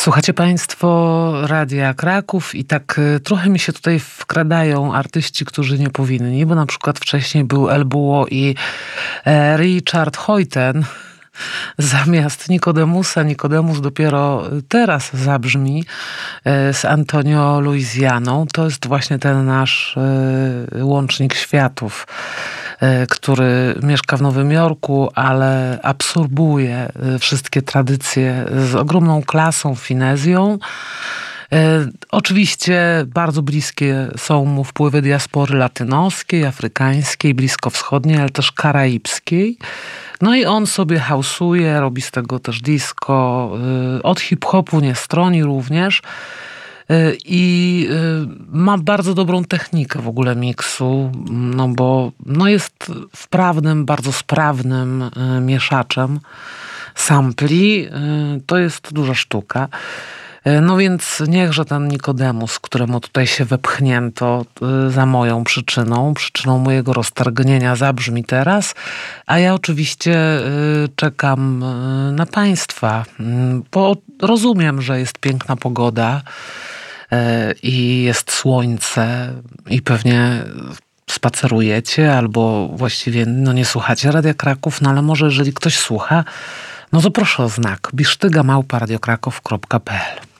Słuchacie Państwo Radia Kraków i tak trochę mi się tutaj wkradają artyści, którzy nie powinni, bo na przykład wcześniej był El Buło i Richard Huyten zamiast Nikodemusa. Nikodemus dopiero teraz zabrzmi z Antonio Louisianą. To jest właśnie ten nasz łącznik światów, który mieszka w Nowym Jorku, ale absorbuje wszystkie tradycje z ogromną klasą, finezją. Oczywiście bardzo bliskie są mu wpływy diaspory latynoskiej, afrykańskiej, bliskowschodniej, ale też karaibskiej. No i on sobie house'uje, robi z tego też disco, od hip-hopu nie stroni również. I ma bardzo dobrą technikę w ogóle miksu, no bo jest wprawnym, bardzo sprawnym mieszaczem sampli. To jest duża sztuka. No więc niechże ten Nikodemus, któremu tutaj się wepchnięto za moją przyczyną mojego roztargnienia, zabrzmi teraz, a ja oczywiście czekam na Państwa, bo rozumiem, że jest piękna pogoda i jest słońce i pewnie spacerujecie albo właściwie nie słuchacie Radia Kraków, no ale może jeżeli ktoś słucha, no to proszę o znak bisztyga@radiokraków.pl.